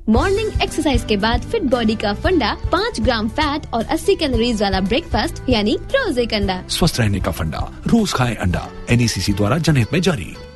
Morning exercise के बाद fit body का फंडा, 5 ग्राम फैट और 80 कैलोरीज वाला ब्रेकफास्ट यानी रोज एक अंडा। स्वस्थ रहने का फंडा, रोज खाएं अंडा। NACC द्वारा जनहित में जारी।